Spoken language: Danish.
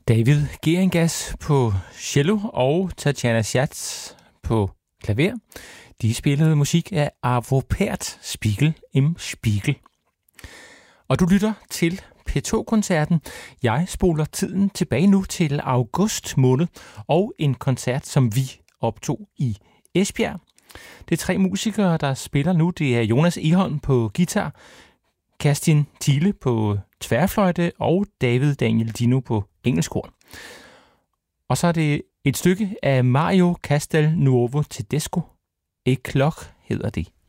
David Geringas på cello og Tatjana Schatz på klaver. De spillede musik af Arvo Pärt, Spiegel im Spiegel. Og du lytter til P2-koncerten. Jeg spoler tiden tilbage nu til august måned og en koncert, som vi optog i Esbjerg. Det er 3 musikere, der spiller nu. Det er Jonas Egholm på guitar, Kerstin Thiele på tværfløjte og David Daniel Dino på engelsk-horn. Og så er det et stykke af Mario Castelnuovo Tedesco. A Clock hedder det.